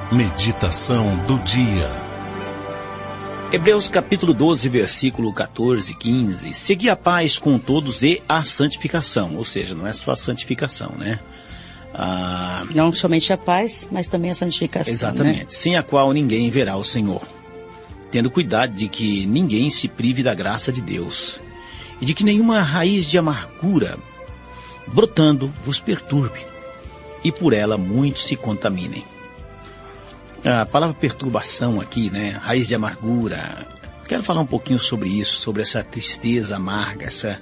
Meditação do dia. Hebreus capítulo 12, versículo 14 e 15. Segui a paz com todos e a santificação. Ou seja, não é só a santificação, né? Não somente a paz, mas também a santificação. Exatamente. Né? Sem a qual ninguém verá o Senhor. Tendo cuidado de que ninguém se prive da graça de Deus. E de que nenhuma raiz de amargura brotando vos perturbe. E por ela muitos se contaminem. A palavra perturbação aqui, né? Raiz de amargura. Quero falar um pouquinho sobre isso, sobre essa tristeza amarga, essa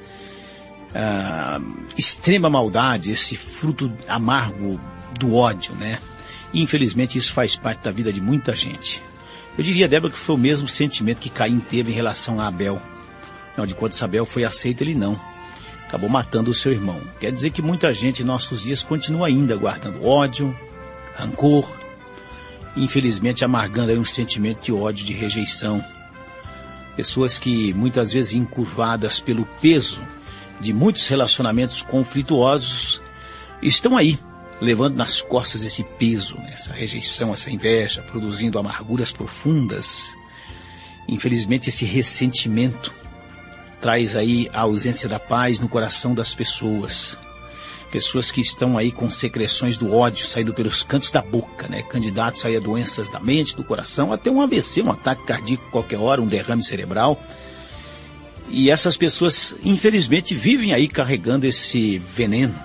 extrema maldade, esse fruto amargo do ódio, né? E infelizmente isso faz parte da vida de muita gente. Eu diria, Débora, que foi o mesmo sentimento que Caim teve em relação a Abel. Afinal de contas, Abel foi aceito, ele não. Acabou matando o seu irmão. Quer dizer que muita gente em nossos dias continua ainda guardando ódio, rancor, infelizmente amargando aí um sentimento de ódio, de rejeição. Pessoas que muitas vezes encurvadas pelo peso de muitos relacionamentos conflituosos estão aí, levando nas costas esse peso, essa rejeição, essa inveja, produzindo amarguras profundas. Infelizmente esse ressentimento traz aí a ausência da paz no coração das pessoas. Pessoas que estão aí com secreções do ódio saindo pelos cantos da boca, né? Candidatos aí a doenças da mente, do coração, até um AVC, um ataque cardíaco qualquer hora, um derrame cerebral. E essas pessoas, infelizmente, vivem aí carregando esse veneno,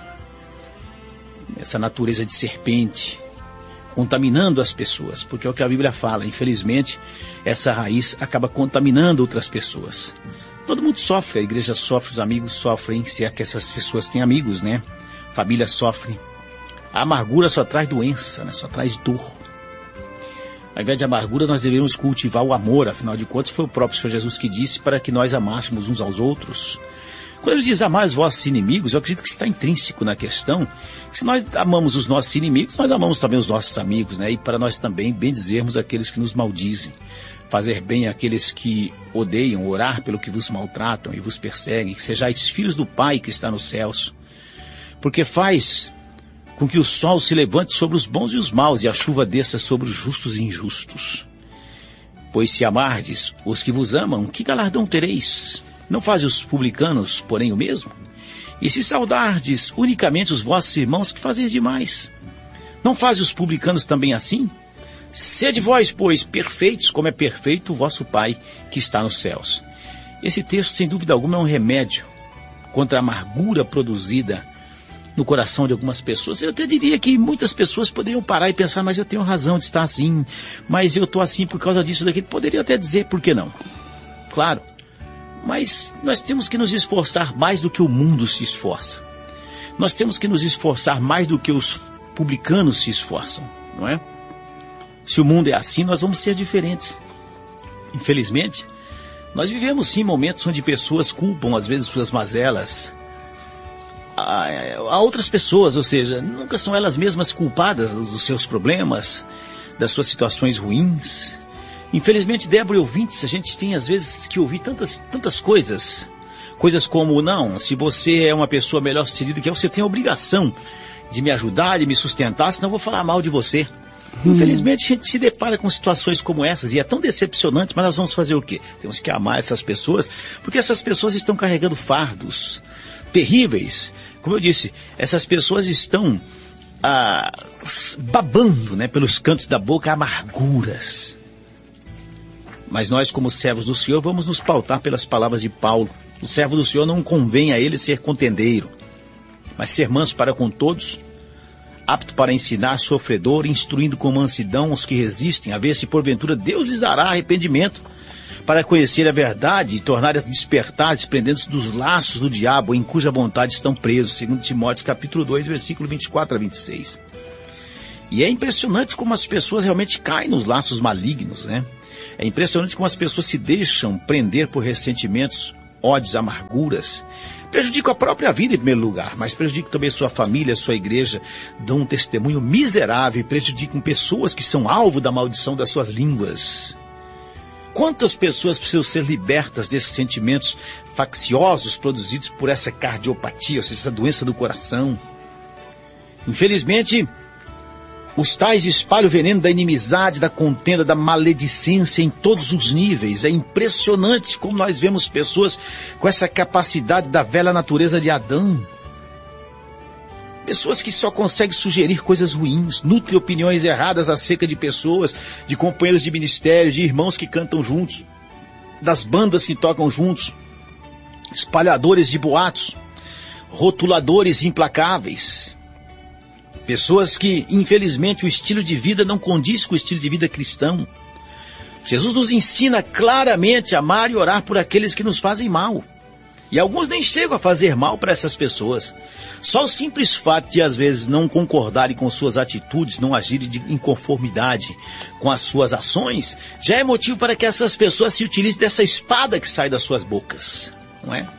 essa natureza de serpente, contaminando as pessoas, porque é o que a Bíblia fala. Infelizmente, essa raiz acaba contaminando outras pessoas. Todo mundo sofre, a igreja sofre, os amigos sofrem, se é que essas pessoas têm amigos, né? Família sofre. A amargura só traz doença, né? Só traz dor. Ao invés de amargura, nós devemos cultivar o amor. Afinal de contas, foi o próprio Senhor Jesus que disse para que nós amássemos uns aos outros. Quando ele diz amar os vossos inimigos, eu acredito que está intrínseco na questão. Que se nós amamos os nossos inimigos, nós amamos também os nossos amigos, né? E para nós também bendizermos aqueles que nos maldizem. Fazer bem àqueles que odeiam, orar pelo que vos maltratam e vos perseguem. Que sejais filhos do Pai que está nos céus. Porque faz com que o sol se levante sobre os bons e os maus, e a chuva desça sobre os justos e injustos. Pois se amardes os que vos amam, que galardão tereis? Não fazem os publicanos, porém, o mesmo? E se saudardes unicamente os vossos irmãos, que fazeis demais? Não fazem os publicanos também assim? Sede vós, pois, perfeitos, como é perfeito o vosso Pai que está nos céus. Esse texto, sem dúvida alguma, é um remédio contra a amargura produzida no coração de algumas pessoas. Eu até diria que muitas pessoas poderiam parar e pensar, mas eu tenho razão de estar assim, mas eu estou assim por causa disso, daquilo. Poderiam até dizer, por que não? Claro. Mas nós temos que nos esforçar mais do que o mundo se esforça. Nós temos que nos esforçar mais do que os publicanos se esforçam, não é? Se o mundo é assim, nós vamos ser diferentes. Infelizmente, nós vivemos sim momentos onde pessoas culpam às vezes suas mazelas a outras pessoas, ou seja, nunca são elas mesmas culpadas dos seus problemas, das suas situações ruins. Infelizmente, Débora e ouvintes, a gente tem às vezes que ouvir tantas coisas. Coisas como, não, se você é uma pessoa melhor sucedida que eu, você tem a obrigação de me ajudar, de me sustentar, senão eu vou falar mal de você. Infelizmente, a gente se depara com situações como essas, e é tão decepcionante, mas nós vamos fazer o quê? Temos que amar essas pessoas, porque essas pessoas estão carregando fardos terríveis. Como eu disse, essas pessoas estão babando, né, pelos cantos da boca amarguras. Mas nós, como servos do Senhor, vamos nos pautar pelas palavras de Paulo. O servo do Senhor não convém a ele ser contendeiro, mas ser manso para com todos, apto para ensinar, sofredor, instruindo com mansidão os que resistem, a ver se porventura Deus lhes dará arrependimento, para conhecer a verdade e tornar a despertar, desprendendo-se dos laços do diabo, em cuja vontade estão presos, segundo Timóteo capítulo 2, versículo 24 a 26. E é impressionante como as pessoas realmente caem nos laços malignos, né? É impressionante como as pessoas se deixam prender por ressentimentos, ódios, amarguras. Prejudicam a própria vida em primeiro lugar, mas prejudicam também sua família, sua igreja, dão um testemunho miserável e prejudicam pessoas que são alvo da maldição das suas línguas. Quantas pessoas precisam ser libertas desses sentimentos facciosos produzidos por essa cardiopatia, ou seja, essa doença do coração? Infelizmente, Os tais espalham o veneno da inimizade, da contenda, da maledicência em todos os níveis. É impressionante como nós vemos pessoas com essa capacidade da velha natureza de Adão. Pessoas que só conseguem sugerir coisas ruins, nutrem opiniões erradas acerca de pessoas, de companheiros de ministério, de irmãos que cantam juntos, das bandas que tocam juntos, espalhadores de boatos, rotuladores implacáveis. Pessoas que, infelizmente, o estilo de vida não condiz com o estilo de vida cristão. Jesus nos ensina claramente a amar e orar por aqueles que nos fazem mal. E alguns nem chegam a fazer mal para essas pessoas. Só o simples fato de, às vezes, não concordarem com suas atitudes, não agirem em conformidade com as suas ações, já é motivo para que essas pessoas se utilizem dessa espada que sai das suas bocas. Não é?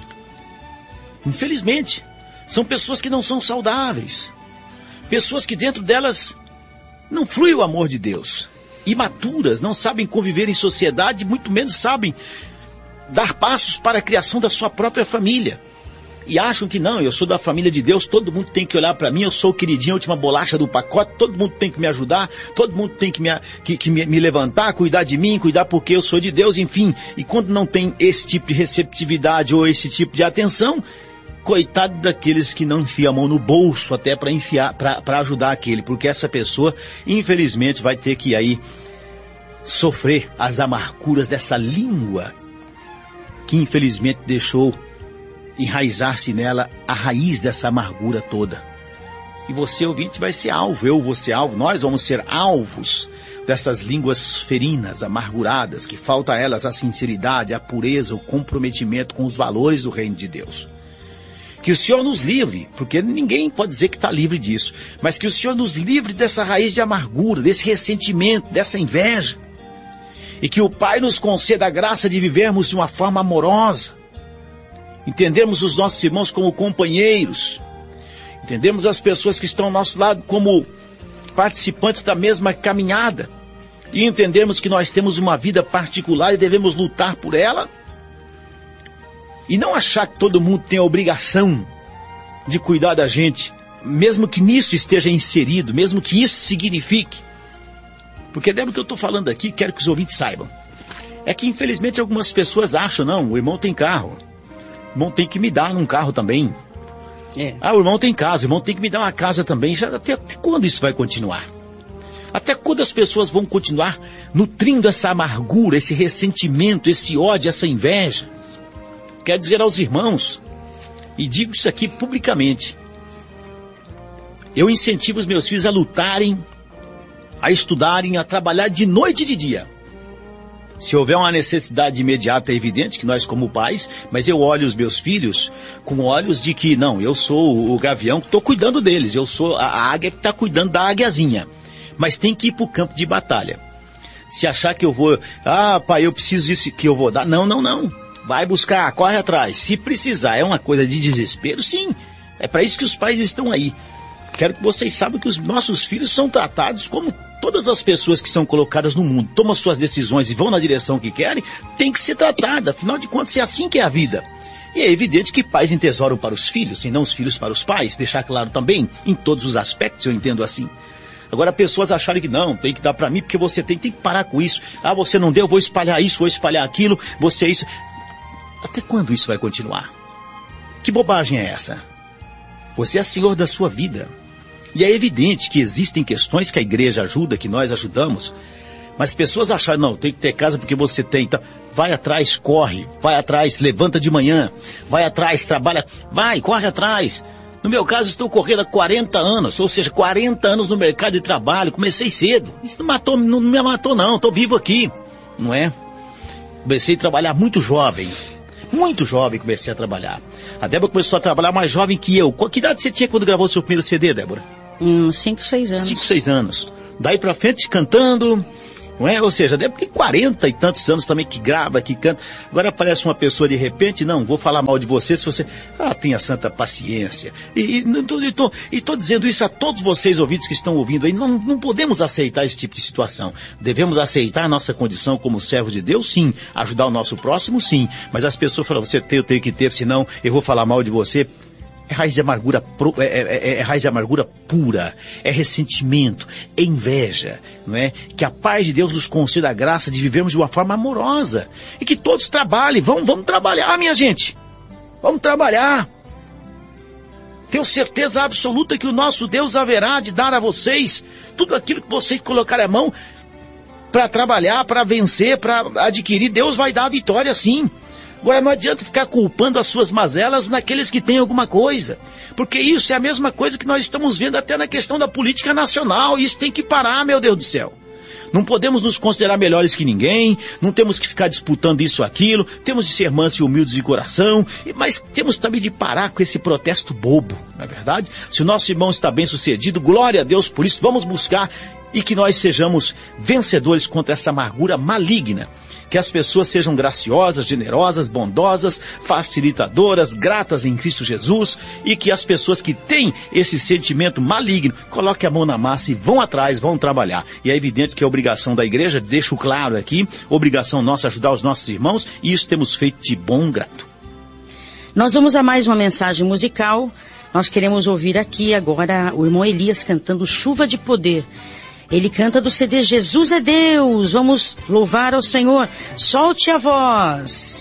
Infelizmente, são pessoas que não são saudáveis. Pessoas que dentro delas não flui o amor de Deus. Imaturas, não sabem conviver em sociedade, muito menos sabem dar passos para a criação da sua própria família. E acham que não, eu sou da família de Deus, todo mundo tem que olhar para mim, eu sou o queridinho, a última bolacha do pacote, todo mundo tem que me ajudar, todo mundo tem que me levantar, cuidar de mim, cuidar porque eu sou de Deus, enfim. E quando não tem esse tipo de receptividade ou esse tipo de atenção, coitado daqueles que não enfiam a mão no bolso até para ajudar aquele, porque essa pessoa, infelizmente, vai ter que aí sofrer as amarguras dessa língua que infelizmente deixou enraizar-se nela a raiz dessa amargura toda. E você, ouvinte, vai ser alvo, eu vou ser alvo, nós vamos ser alvos dessas línguas ferinas, amarguradas, que falta a elas a sinceridade, a pureza, o comprometimento com os valores do reino de Deus. Que o Senhor nos livre, porque ninguém pode dizer que está livre disso, mas que o Senhor nos livre dessa raiz de amargura, desse ressentimento, dessa inveja. E que o Pai nos conceda a graça de vivermos de uma forma amorosa, entendermos os nossos irmãos como companheiros, entendermos as pessoas que estão ao nosso lado como participantes da mesma caminhada, e entendermos que nós temos uma vida particular e devemos lutar por ela, e não achar que todo mundo tem a obrigação de cuidar da gente, mesmo que nisso esteja inserido, mesmo que isso signifique. Porque deve o que eu estou falando aqui, quero que os ouvintes saibam. É que infelizmente algumas pessoas acham, não, o irmão tem carro, o irmão tem que me dar um carro também. Ah, o irmão tem casa, o irmão tem que me dar uma casa também. Já até quando isso vai continuar? Até quando as pessoas vão continuar nutrindo essa amargura, esse ressentimento, esse ódio, essa inveja? Quero dizer aos irmãos, e digo isso aqui publicamente, eu incentivo os meus filhos a lutarem, a estudarem, a trabalhar de noite e de dia. Se houver uma necessidade imediata, é evidente que nós como pais, mas eu olho os meus filhos com olhos de que, não, eu sou o gavião que estou cuidando deles, eu sou a águia que está cuidando da águiazinha, mas tem que ir para o campo de batalha. Se achar que eu vou, pai, eu preciso disso que eu vou dar, não, vai buscar, corre atrás, se precisar, é uma coisa de desespero, sim, é para isso que os pais estão aí. Quero que vocês saibam que os nossos filhos são tratados como todas as pessoas que são colocadas no mundo, tomam suas decisões e vão na direção que querem, tem que ser tratada, afinal de contas é assim que é a vida. E é evidente que pais entesouram para os filhos, e não os filhos para os pais, deixar claro também, em todos os aspectos, eu entendo assim. Agora pessoas acharem que não, tem que dar para mim, porque você tem que parar com isso. Você não deu, eu vou espalhar isso, vou espalhar aquilo, você isso. Até quando isso vai continuar? Que bobagem é essa? Você é senhor da sua vida. E é evidente que existem questões que a igreja ajuda, que nós ajudamos, mas pessoas acharam, não, tem que ter casa porque você tem, então, vai atrás, corre, vai atrás, levanta de manhã, vai atrás, trabalha, corre atrás. No meu caso, estou correndo há 40 anos, ou seja, 40 anos no mercado de trabalho, comecei cedo. Isso não me matou não, estou vivo aqui, não é? Comecei a trabalhar muito jovem comecei a trabalhar. A Débora começou a trabalhar mais jovem que eu. Que idade você tinha quando gravou seu primeiro CD, Débora? 5, 6 anos. 5, 6 anos. Daí pra frente, cantando, não é? Ou seja, a Débora tem 40 e tantos anos também que grava, que canta. Agora aparece uma pessoa de repente, não, vou falar mal de você se você... tenha santa paciência. E tô dizendo isso a todos vocês ouvintes que estão ouvindo aí. Não podemos aceitar esse tipo de situação. Devemos aceitar a nossa condição como servo de Deus, sim. Ajudar o nosso próximo, sim. Mas as pessoas falam, eu tenho que ter, senão eu vou falar mal de você. É raiz de amargura, raiz de amargura pura, é ressentimento, é inveja, não é? Que a paz de Deus nos conceda a graça de vivermos de uma forma amorosa. E que todos trabalhem, vamos trabalhar, minha gente. Vamos trabalhar. Tenho certeza absoluta que o nosso Deus haverá de dar a vocês tudo aquilo que vocês colocarem a mão para trabalhar, para vencer, para adquirir. Deus vai dar a vitória sim. Agora não adianta ficar culpando as suas mazelas naqueles que têm alguma coisa, porque isso é a mesma coisa que nós estamos vendo até na questão da política nacional, e isso tem que parar, meu Deus do céu. Não podemos nos considerar melhores que ninguém, não temos que ficar disputando isso ou aquilo, temos de ser mansos e humildes de coração, mas temos também de parar com esse protesto bobo, não é verdade? Se o nosso irmão está bem sucedido, glória a Deus por isso, vamos buscar e que nós sejamos vencedores contra essa amargura maligna. Que as pessoas sejam graciosas, generosas, bondosas, facilitadoras, gratas em Cristo Jesus, e que as pessoas que têm esse sentimento maligno coloquem a mão na massa e vão atrás, vão trabalhar. E é evidente que é obrigação da igreja, deixo claro aqui, obrigação nossa ajudar os nossos irmãos, e isso temos feito de bom grado. Nós vamos a mais uma mensagem musical. Nós queremos ouvir aqui agora o irmão Elias cantando Chuva de Poder. Ele canta do CD Jesus é Deus. Vamos louvar ao Senhor. Solte a voz.